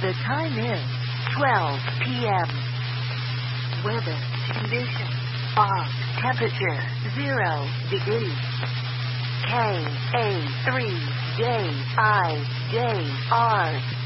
The time is 12 p.m. Weather condition. Fog. Temperature 0 degrees. KA3JIJR